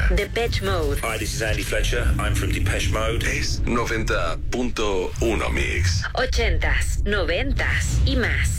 Depeche Mode. Hi, this is Andy Fletcher. I'm from Depeche Mode. Es 90.1 Mix. 80s, 90s y más.